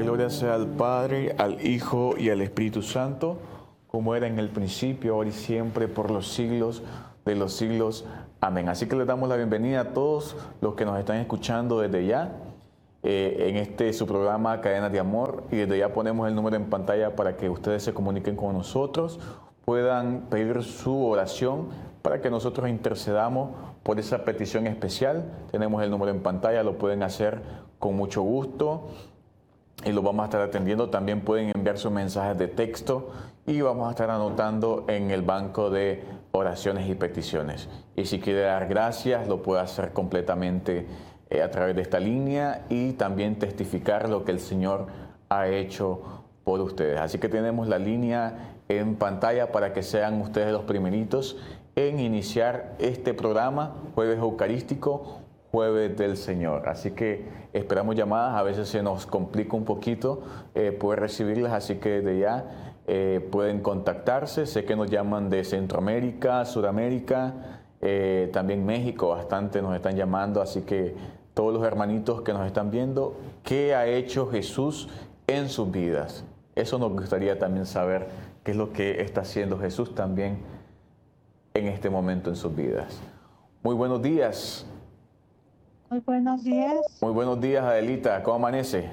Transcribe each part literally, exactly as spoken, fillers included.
gloria sea al Padre, al Hijo y al Espíritu Santo, como era en el principio, ahora y siempre, por los siglos de los siglos. Amén. Así que les damos la bienvenida a todos los que nos están escuchando desde ya, eh, en este su programa Cadenas de Amor, y desde ya ponemos el número en pantalla para que ustedes se comuniquen con nosotros, puedan pedir su oración para que nosotros intercedamos por esa petición especial. Tenemos el número en pantalla, lo pueden hacer con mucho gusto y lo vamos a estar atendiendo. También pueden enviar sus mensajes de texto y vamos a estar anotando en el banco de oraciones y peticiones. Y si quiere dar gracias, lo puede hacer completamente eh, a través de esta línea y también testificar lo que el Señor ha hecho por ustedes. Así que tenemos la línea en pantalla para que sean ustedes los primeritos en iniciar este programa, Jueves Eucarístico, Jueves del Señor. Así que esperamos llamadas, a veces se nos complica un poquito eh, poder recibirlas, así que desde ya eh, pueden contactarse. Sé que nos llaman de Centroamérica, Sudamérica, eh, también México, bastante nos están llamando, así que todos los hermanitos que nos están viendo, ¿qué ha hecho Jesús en sus vidas? Eso nos gustaría también saber, qué es lo que está haciendo Jesús también en este momento en sus vidas. Muy buenos días. Muy buenos días. Muy buenos días, Adelita. ¿Cómo amanece?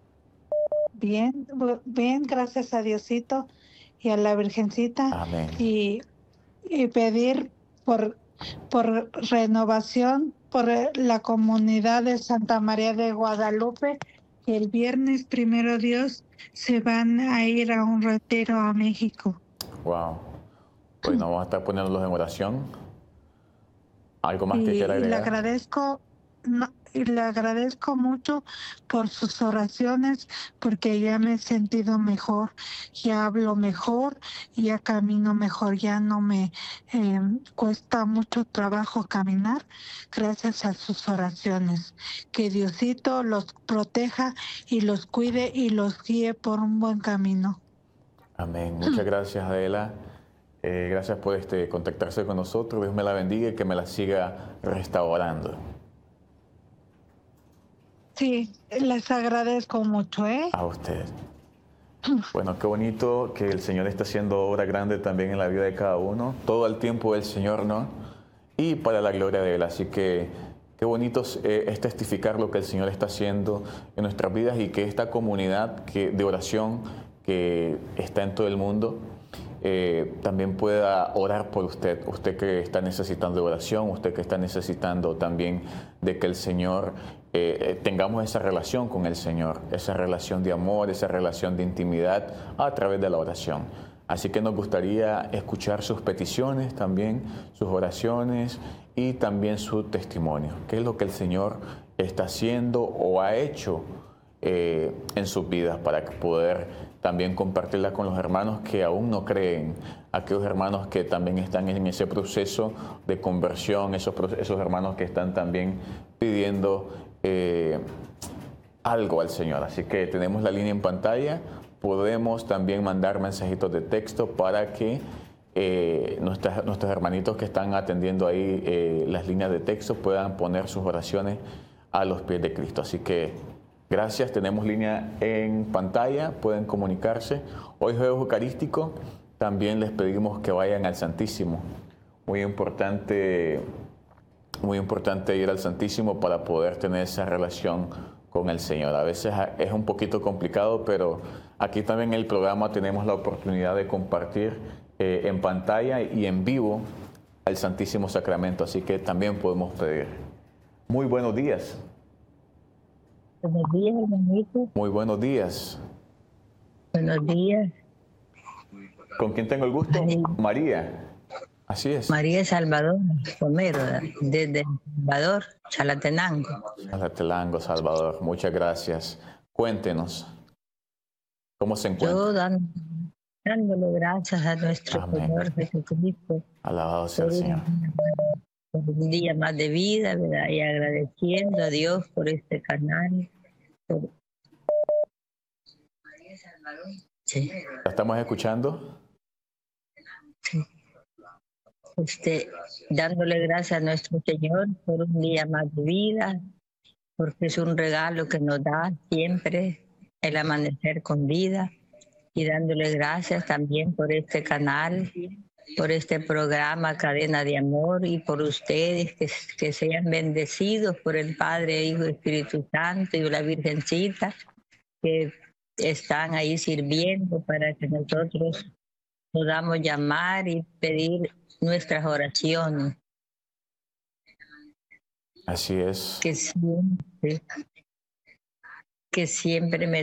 Bien, bien, gracias a Diosito y a la Virgencita. Amén. Y, y pedir por, por renovación, por la comunidad de Santa María de Guadalupe, que el viernes, primero Dios, se van a ir a un retiro a México. Wow. Bueno, vamos a estar poniéndolos en oración. ¿Algo más y, que quiera agregar? Y le agradezco, no, y le agradezco mucho por sus oraciones, porque ya me he sentido mejor, ya hablo mejor, ya camino mejor, ya no me eh, cuesta mucho trabajo caminar, gracias a sus oraciones. Que Diosito los proteja y los cuide y los guíe por un buen camino. Amén. Muchas gracias, Adela. Eh, gracias por este, contactarse con nosotros. Dios me la bendiga y que me la siga restaurando. Sí, les agradezco mucho, ¿eh? A usted. Bueno, qué bonito que el Señor está haciendo obra grande también en la vida de cada uno. Todo el tiempo del Señor, ¿no? Y para la gloria de Él. Así que qué bonito eh, es testificar lo que el Señor está haciendo en nuestras vidas y que esta comunidad que, de oración que está en todo el mundo, Eh, también pueda orar por usted, usted que está necesitando de oración, usted que está necesitando también de que el Señor, eh, tengamos esa relación con el Señor, esa relación de amor, esa relación de intimidad a través de la oración. Así que nos gustaría escuchar sus peticiones también, sus oraciones y también su testimonio. ¿Qué es lo que el Señor está haciendo o ha hecho eh, en sus vidas para poder también compartirla con los hermanos que aún no creen, aquellos hermanos que también están en ese proceso de conversión, esos, esos hermanos que están también pidiendo eh, algo al Señor? Así que tenemos la línea en pantalla, podemos también mandar mensajitos de texto para que eh, nuestras, nuestros hermanitos que están atendiendo ahí eh, las líneas de texto puedan poner sus oraciones a los pies de Cristo. Así que gracias, tenemos línea en pantalla, pueden comunicarse. Hoy Jueves Eucarístico, también les pedimos que vayan al Santísimo. Muy importante, muy importante ir al Santísimo para poder tener esa relación con el Señor. A veces es un poquito complicado, pero aquí también en el programa tenemos la oportunidad de compartir eh, en pantalla y en vivo al Santísimo Sacramento, así que también podemos pedir. Muy buenos días. Buenos días, hermanito. Muy buenos días. Buenos días. ¿Con quién tengo el gusto? María. María. Así es. María Salvador Romero, desde Salvador, Chalatenango. Chalatenango, Salvador. Muchas gracias. Cuéntenos, ¿cómo se encuentra? Yo dando, dándole gracias a nuestro Amén. Señor Jesucristo. Alabado sea el por Señor. Por un día más de vida, ¿verdad? Y agradeciendo a Dios por este canal. Por... Sí. ¿La estamos escuchando? Sí. Este, dándole gracias a nuestro Señor por un día más de vida, porque es un regalo que nos da siempre el amanecer con vida y dándole gracias también por este canal, por este programa Cadena de Amor y por ustedes que, que sean bendecidos por el Padre, Hijo y Espíritu Santo y la Virgencita que están ahí sirviendo para que nosotros podamos llamar y pedir nuestras oraciones. Así es. Que siempre, que siempre me